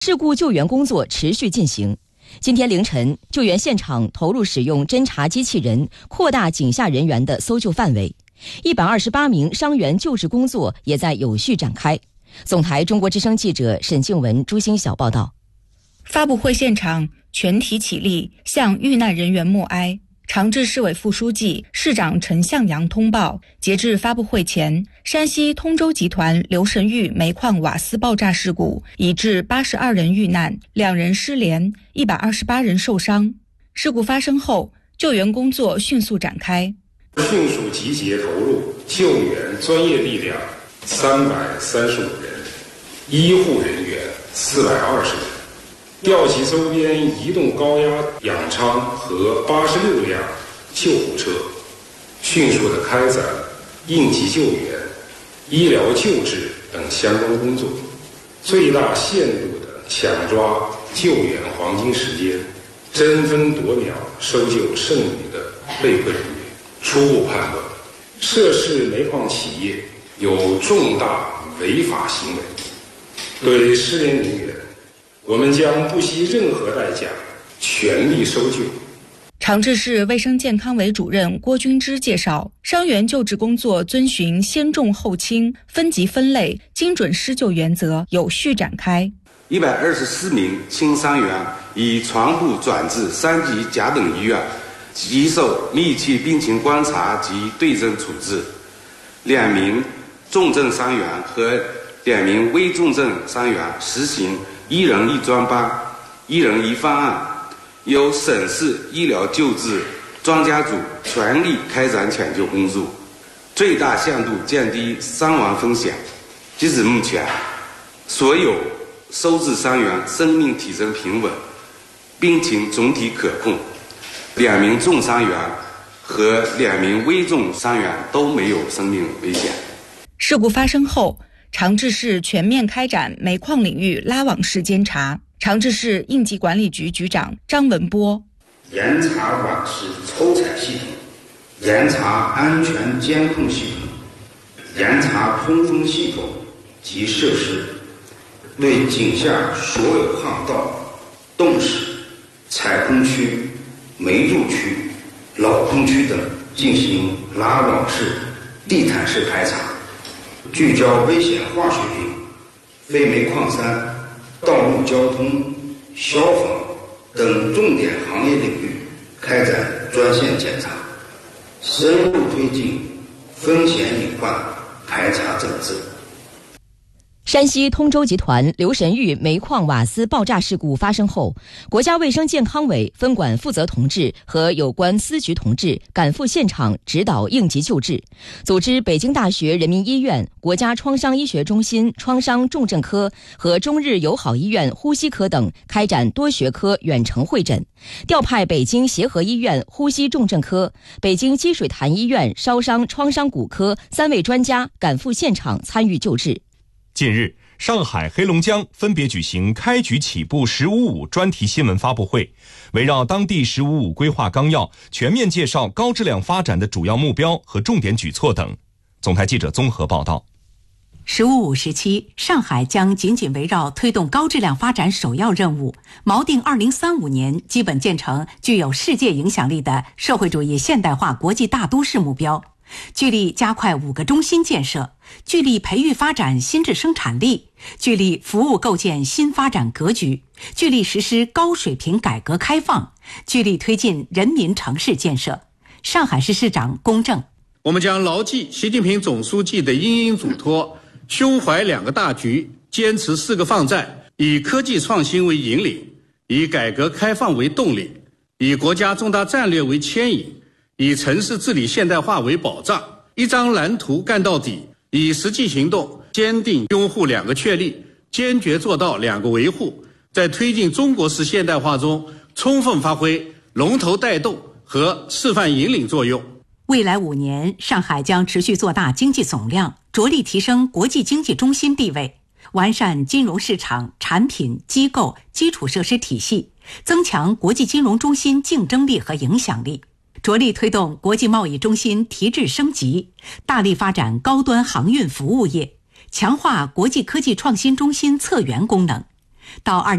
事故救援工作持续进行。今天凌晨，救援现场投入使用侦察机器人，扩大井下人员的搜救范围。128名伤员救治工作也在有序展开。总台中国之声记者沈静文、朱星晓报道。 发布会现场，全体起立向遇难人员默哀。长治市委副书记、市长陈向阳通报，截至发布会前，山西通州集团刘神峪煤矿瓦斯爆炸事故已致82人遇难，2人失联，128人受伤。事故发生后，救援工作迅速展开， 迅速集结投入救援专业力量335人，医护人员420人，调集周边移动高压氧舱和86辆救护车，迅速地开展应急救援、医疗救治等相关工作，最大限度地抢抓救援黄金时间，争分夺秒搜救剩余的被困人员。初步判断，涉事煤矿企业有重大违法行为，对失联人员我们将不惜任何代价全力搜救。 长治市卫生健康委主任郭军之介绍，伤员救治工作遵循先重后轻、分级分类、精准施救原则，有序展开。 124名轻伤员已全部转至3级甲等医院接受密切病情观察及对症处置，2名重症伤员和2名危重症伤员实行1人1专班、1人1方案，由省市医疗救治专家组全力开展抢救工作，最大限度降低伤亡风险。截至目前，所有收治伤员生命体征平稳，病情总体可控，2名重伤员和2名危重伤员都没有生命危险。 事故发生后，长治市全面开展煤矿领域拉网式监察。长治市应急管理局局长张文波： 严查网式抽采系统，严查安全监控系统，严查通风系统及设施，对井下所有巷道、洞室、采空区、煤贮区、老空区等进行拉网式、地毯式排查，聚焦危险化学品、非煤矿山、道路交通、消防等重点行业领域开展专项检查，深入推进风险隐患排查整治。 山西通州集团刘神峪煤矿瓦斯爆炸事故发生后，国家卫生健康委分管负责同志和有关司局同志赶赴现场指导应急救治，组织北京大学人民医院、国家创伤医学中心创伤重症科和中日友好医院呼吸科等开展多学科远程会诊，调派北京协和医院呼吸重症科、北京积水潭医院烧伤创伤骨科3位专家赶赴现场参与救治。 近日，上海、黑龙江分别举行开局起步“十五五”专题新闻发布会，围绕当地“十五五”规划纲要，全面介绍高质量发展的主要目标和重点举措等。总台记者综合报道。 “15+5”时期，上海将紧紧围绕推动高质量发展首要任务，锚定2035年基本建成具有世界影响力的社会主义现代化国际大都市目标，聚力加快5个中心建设，聚力培育发展新质生产力，聚力服务构建新发展格局，聚力实施高水平改革开放，聚力推进人民城市建设。上海市市长龚正： 我们将牢记习近平总书记的殷殷嘱托，胸怀2个大局，坚持4个放在，以科技创新为引领，以改革开放为动力，以国家重大战略为牵引，以城市治理现代化为保障，一张蓝图干到底，以实际行动坚定拥护2个确立，坚决做到2个维护，在推进中国式现代化中充分发挥龙头带动和示范引领作用。 未来5年，上海将持续做大经济总量，着力提升国际经济中心地位，完善金融市场、产品、机构、基础设施体系，增强国际金融中心竞争力和影响力，着力推动国际贸易中心提质升级，大力发展高端航运服务业，强化国际科技创新中心策源功能。 到